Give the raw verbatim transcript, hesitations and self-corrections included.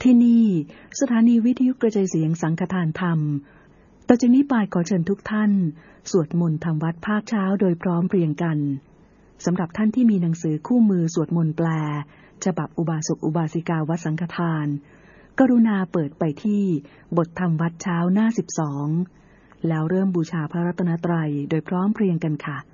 ที่นี่สถานีวิทยุกระจายเสียงสังฆทานธรรมต่อจากนี้ไปขอเชิญทุกท่านสวดมนต์ทำวัดภาคเช้าโดยพร้อมเพรียงกันสำหรับท่านที่มีหนังสือคู่มือสวดมนต์แปลฉบับอุบาสกอุบาสิกาวัดสังฆทานกรุณาเปิดไปที่บทธรรมวัดเช้าหน้าสิบสองแล้วเริ่มบูชาพระรัตนตรัยโดยพร้อมเพรียงกันค่ะ